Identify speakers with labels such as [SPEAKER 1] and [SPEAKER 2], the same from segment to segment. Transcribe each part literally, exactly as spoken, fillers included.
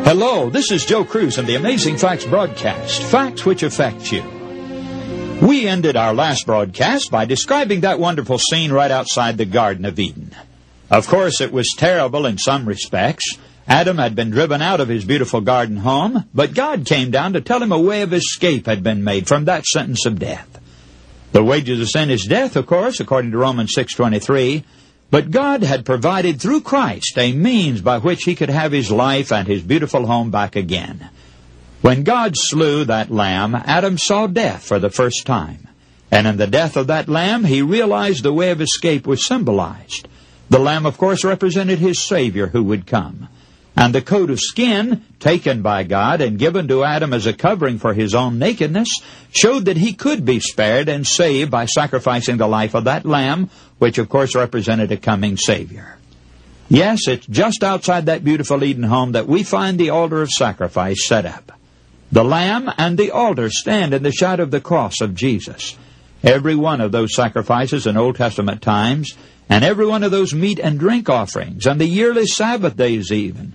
[SPEAKER 1] Hello, this is Joe Cruz and the Amazing Facts broadcast, facts which affect you. We ended our last broadcast by describing that wonderful scene right outside the Garden of Eden. Of course, it was terrible in some respects. Adam had been driven out of his beautiful garden home, but God came down to tell him a way of escape had been made from that sentence of death. The wages of sin is death, of course, according to Romans six twenty-three, but God had provided through Christ a means by which he could have his life and his beautiful home back again. When God slew that lamb, Adam saw death for the first time. And in the death of that lamb, he realized the way of escape was symbolized. The lamb, of course, represented his Savior who would come. And the coat of skin, taken by God and given to Adam as a covering for his own nakedness, showed that he could be spared and saved by sacrificing the life of that lamb, which of course represented a coming Savior. Yes, it's just outside that beautiful Eden home that we find the altar of sacrifice set up. The lamb and the altar stand in the shadow of the cross of Jesus. Every one of those sacrifices in Old Testament times, and every one of those meat and drink offerings, and the yearly Sabbath days even,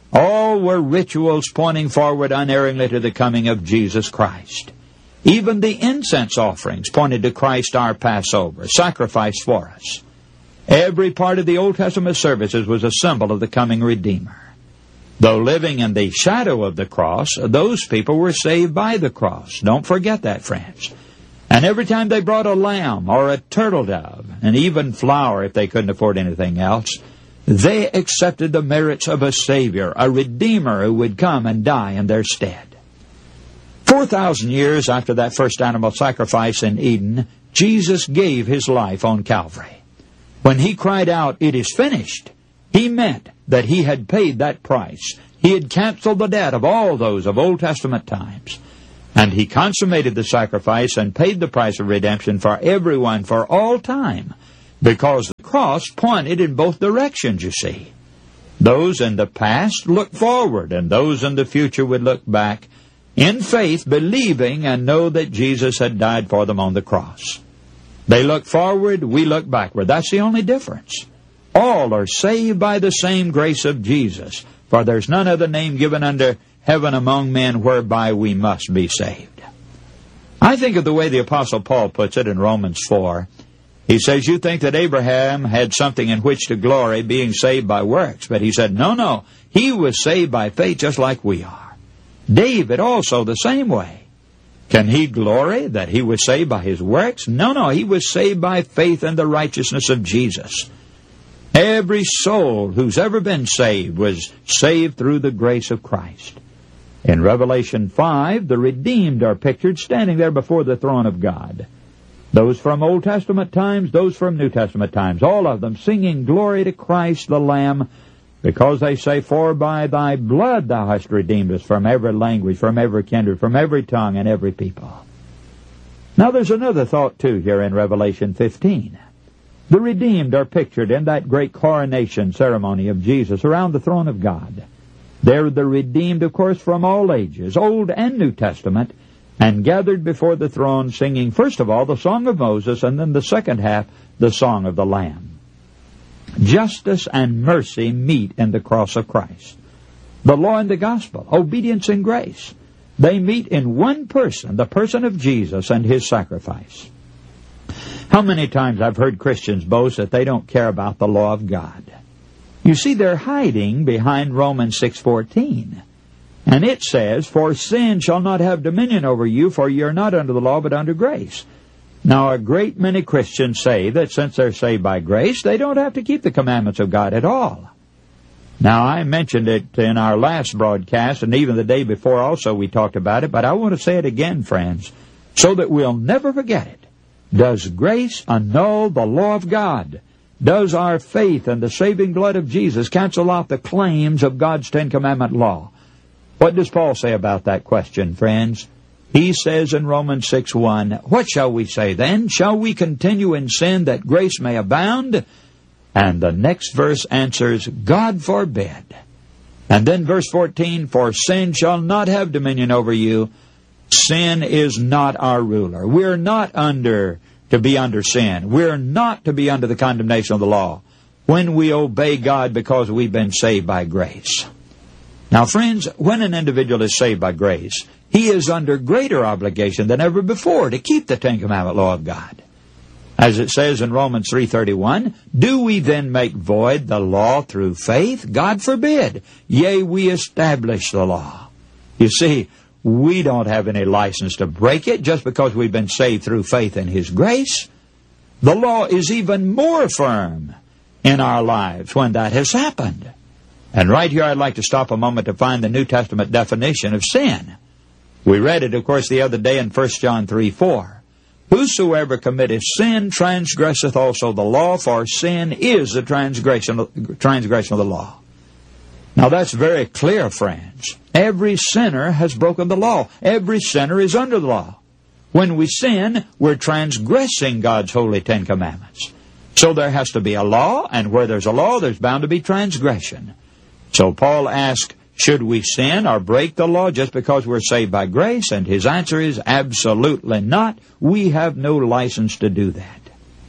[SPEAKER 1] all were rituals pointing forward unerringly to the coming of Jesus Christ. Even the incense offerings pointed to Christ our Passover, sacrificed for us. Every part of the Old Testament services was a symbol of the coming Redeemer. Though living in the shadow of the cross, those people were saved by the cross. Don't forget that, friends. And every time they brought a lamb or a turtle dove, and even flour if they couldn't afford anything else, they accepted the merits of a Savior, a Redeemer who would come and die in their stead. Four thousand years after that first animal sacrifice in Eden, Jesus gave his life on Calvary. When he cried out, "It is finished," he meant that he had paid that price. He had canceled the debt of all those of Old Testament times. And he consummated the sacrifice and paid the price of redemption for everyone for all time, because the cross pointed in both directions, you see. Those in the past looked forward, and those in the future would look back in faith, believing and know that Jesus had died for them on the cross. They look forward, we look backward. That's the only difference. All are saved by the same grace of Jesus, for there's none other name given under heaven among men whereby we must be saved. I think of the way the Apostle Paul puts it in Romans four. He says, you think that Abraham had something in which to glory, being saved by works. But he said, no, no, he was saved by faith just like we are. David also the same way. Can he glory that he was saved by his works? No, no, he was saved by faith in the righteousness of Jesus. Every soul who's ever been saved was saved through the grace of Christ. In Revelation five, the redeemed are pictured standing there before the throne of God. Those from Old Testament times, those from New Testament times, all of them singing glory to Christ the Lamb, because they say, for by thy blood thou hast redeemed us from every language, from every kindred, from every tongue, and every people. Now there's another thought too here in Revelation fifteen. The redeemed are pictured in that great coronation ceremony of Jesus around the throne of God. They're the redeemed, of course, from all ages, Old and New Testament, and gathered before the throne singing, first of all, the Song of Moses, and then the second half, the Song of the Lamb. Justice and mercy meet in the cross of Christ. The law and the gospel, obedience and grace, they meet in one person, the person of Jesus and his sacrifice. How many times I've heard Christians boast that they don't care about the law of God. You see, they're hiding behind Romans six fourteen. And it says, for sin shall not have dominion over you, for ye are not under the law, but under grace. Now, a great many Christians say that since they're saved by grace, they don't have to keep the commandments of God at all. Now, I mentioned it in our last broadcast, and even the day before also we talked about it, but I want to say it again, friends, so that we'll never forget it. Does grace annul the law of God? Does our faith in the saving blood of Jesus cancel out the claims of God's Ten Commandment law? What does Paul say about that question, friends? He says in Romans six one, what shall we say then? Shall we continue in sin that grace may abound? And the next verse answers, God forbid. And then verse fourteen, for sin shall not have dominion over you. Sin is not our ruler. We're not under to be under sin. We're not to be under the condemnation of the law when we obey God because we've been saved by grace. Now, friends, when an individual is saved by grace, he is under greater obligation than ever before to keep the Ten Commandment law of God. As it says in Romans three thirty-one, do we then make void the law through faith? God forbid. Yea, we establish the law. You see, we don't have any license to break it just because we've been saved through faith in His grace. The law is even more firm in our lives when that has happened. And right here I'd like to stop a moment to find the New Testament definition of sin. We read it, of course, the other day in First John three four. Whosoever committeth sin transgresseth also the law, for sin is the transgression, transgression of the law. Now that's very clear, friends. Every sinner has broken the law. Every sinner is under the law. When we sin, we're transgressing God's holy Ten Commandments. So there has to be a law, and where there's a law, there's bound to be transgression. So Paul asked, should we sin or break the law just because we're saved by grace? And his answer is absolutely not. We have no license to do that.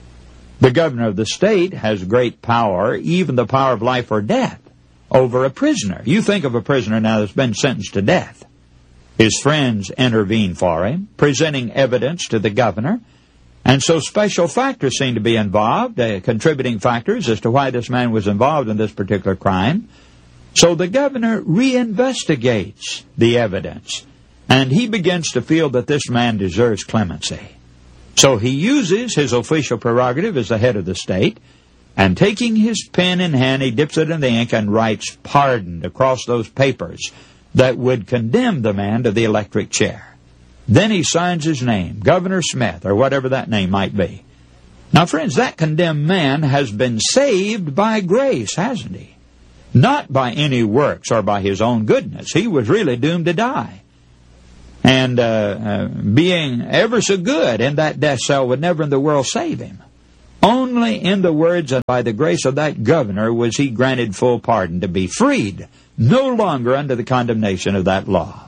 [SPEAKER 1] The governor of the state has great power, even the power of life or death, over a prisoner. You think of a prisoner now that's been sentenced to death. His friends intervene for him, presenting evidence to the governor. And so special factors seem to be involved, uh, contributing factors as to why this man was involved in this particular crime. So the governor reinvestigates the evidence, and he begins to feel that this man deserves clemency. So he uses his official prerogative as the head of the state, and taking his pen in hand, he dips it in the ink and writes pardoned across those papers that would condemn the man to the electric chair. Then he signs his name, Governor Smith, or whatever that name might be. Now, friends, that condemned man has been saved by grace, hasn't he? Not by any works or by his own goodness. He was really doomed to die. And uh, uh, being ever so good in that death cell would never in the world save him. Only in the words and by the grace of that governor was he granted full pardon to be freed, no longer under the condemnation of that law.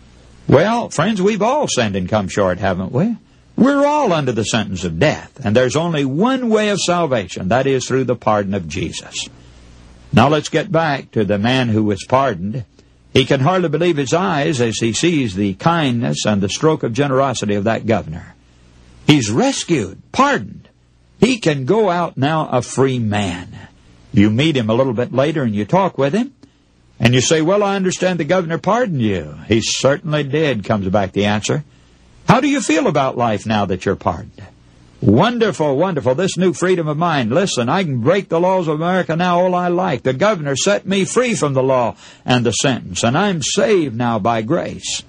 [SPEAKER 1] Well, friends, we've all sinned and come short, haven't we? We're all under the sentence of death, and there's only one way of salvation. That is through the pardon of Jesus. Now let's get back to the man who was pardoned. He can hardly believe his eyes as he sees the kindness and the stroke of generosity of that governor. He's rescued, pardoned. He can go out now a free man. You meet him a little bit later and you talk with him, and you say, well, I understand the governor pardoned you. He certainly did, comes back the answer. How do you feel about life now that you're pardoned? Wonderful, wonderful, this new freedom of mine. Listen, I can break the laws of America now all I like. The governor set me free from the law and the sentence, and I'm saved now by grace.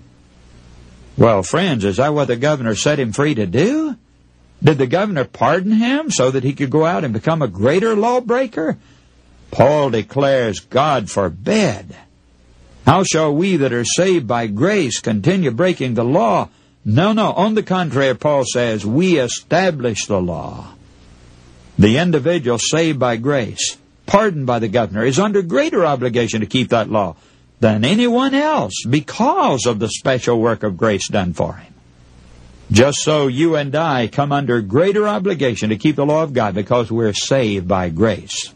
[SPEAKER 1] Well, friends, is that what the governor set him free to do? Did the governor pardon him so that he could go out and become a greater lawbreaker? Paul declares, God forbid. How shall we that are saved by grace continue breaking the law? No, no. On the contrary, Paul says, we establish the law. The individual saved by grace, pardoned by the governor, is under greater obligation to keep that law than anyone else because of the special work of grace done for him. Just so you and I come under greater obligation to keep the law of God because we're saved by grace.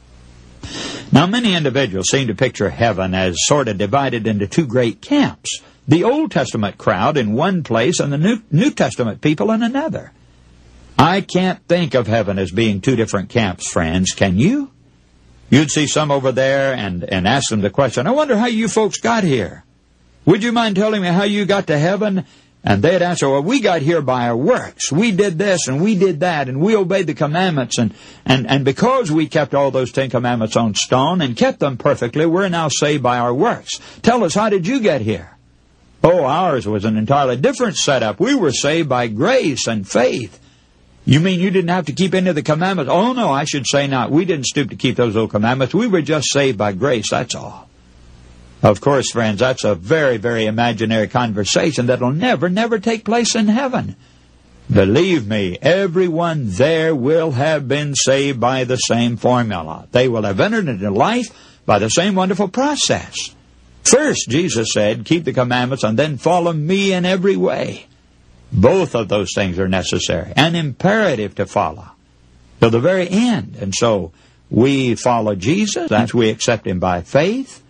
[SPEAKER 1] Now, many individuals seem to picture heaven as sort of divided into two great camps. The Old Testament crowd in one place and the New, New Testament people in another. I can't think of heaven as being two different camps, friends. Can you? You'd see some over there and, and ask them the question, I wonder how you folks got here. Would you mind telling me how you got to heaven? And they'd answer, well, we got here by our works. We did this and we did that and we obeyed the commandments. And, and, and because we kept all those Ten Commandments on stone and kept them perfectly, we're now saved by our works. Tell us, how did you get here? Oh, ours was an entirely different setup. We were saved by grace and faith. You mean you didn't have to keep any of the commandments? Oh, no, I should say not. We didn't stoop to keep those old commandments. We were just saved by grace, that's all. Of course, friends, that's a very, very imaginary conversation that'll never, never take place in heaven. Believe me, everyone there will have been saved by the same formula. They will have entered into life by the same wonderful process. First, Jesus said, keep the commandments and then follow me in every way. Both of those things are necessary and imperative to follow to the very end. And so we follow Jesus as we accept Him by faith.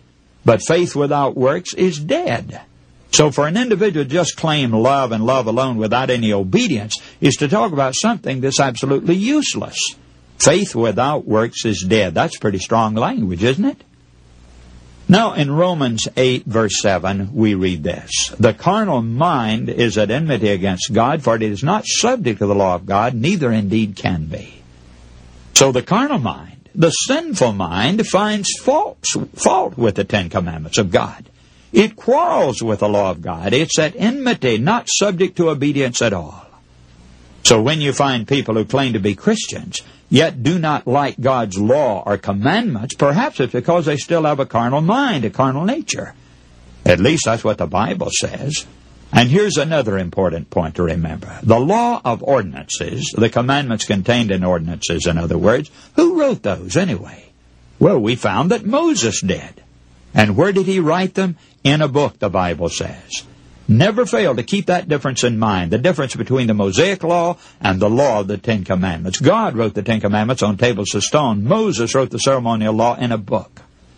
[SPEAKER 1] But faith without works is dead. So for an individual to just claim love and love alone without any obedience is to talk about something that's absolutely useless. Faith without works is dead. That's pretty strong language, isn't it? Now, in Romans eight, verse seven, we read this. The carnal mind is at enmity against God, for it is not subject to the law of God, neither indeed can be. So the carnal mind, the sinful mind, finds fault, fault with the Ten Commandments of God. It quarrels with the law of God. It's at enmity, not subject to obedience at all. So when you find people who claim to be Christians, yet do not like God's law or commandments, perhaps it's because they still have a carnal mind, a carnal nature. At least that's what the Bible says. And here's another important point to remember. The law of ordinances, the commandments contained in ordinances, in other words, who wrote those anyway? Well, we found that Moses did. And where did he write them? In a book, the Bible says. Never fail to keep that difference in mind, the difference between the Mosaic law and the law of the Ten Commandments. God wrote the Ten Commandments on tables of stone. Moses wrote the ceremonial law in a book.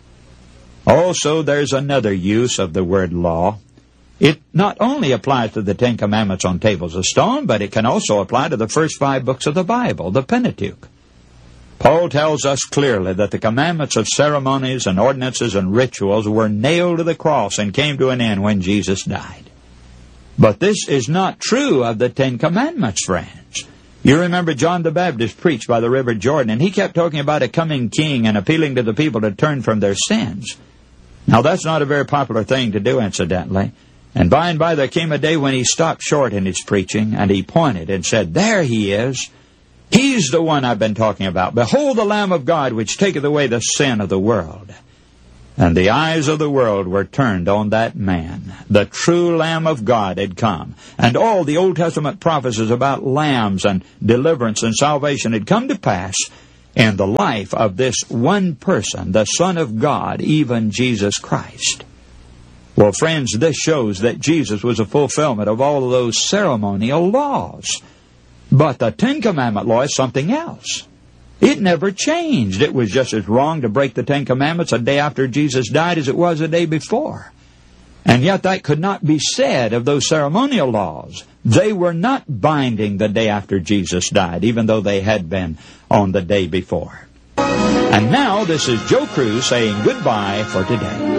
[SPEAKER 1] Also, there's another use of the word law. It not only applies to the Ten Commandments on tables of stone, but it can also apply to the first five books of the Bible, the Pentateuch. Paul tells us clearly that the commandments of ceremonies and ordinances and rituals were nailed to the cross and came to an end when Jesus died. But this is not true of the Ten Commandments, friends. You remember John the Baptist preached by the river Jordan, and he kept talking about a coming king and appealing to the people to turn from their sins. Now, that's not a very popular thing to do, incidentally. And by and by there came a day when he stopped short in his preaching, and he pointed and said, "There he is. He's the one I've been talking about. Behold the Lamb of God, which taketh away the sin of the world." And the eyes of the world were turned on that man. The true Lamb of God had come. And all the Old Testament prophecies about lambs and deliverance and salvation had come to pass in the life of this one person, the Son of God, even Jesus Christ. Well, friends, this shows that Jesus was a fulfillment of all of those ceremonial laws. But the Ten Commandment law is something else. It never changed. It was just as wrong to break the Ten Commandments a day after Jesus died as it was a day before. And yet that could not be said of those ceremonial laws. They were not binding the day after Jesus died, even though they had been on the day before. And now this is Joe Cruz saying goodbye for today.